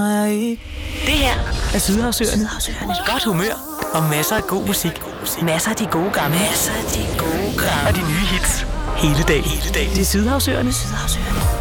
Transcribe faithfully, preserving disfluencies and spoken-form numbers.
Det her er Sydhavsøerne. Godt humør og masser af god musik. Masser af de gode gamle. Masser af de gode gamle. Og de nye hits. Hele dagen. Hele dagen. Det er Sydhavsøerne.